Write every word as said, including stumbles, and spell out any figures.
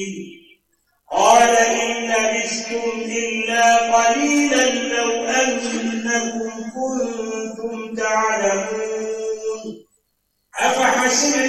قال إن لبثتم إلا قليلا لو أنكم كنتم تعلمون. أفحسبتم